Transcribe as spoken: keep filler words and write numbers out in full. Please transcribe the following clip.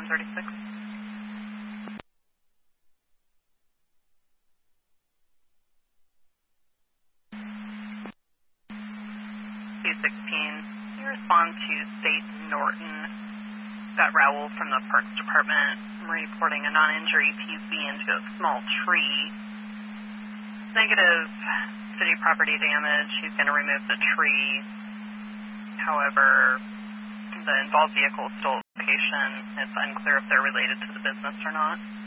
ten thirty-six. two sixteen, you respond to State Norton. Got Raoul from the Parks Department reporting a non-injury P C into a small tree. Negative city property damage. He's going to remove the tree. However, the involved vehicle is still at the location. It's unclear if they're related to the business or not.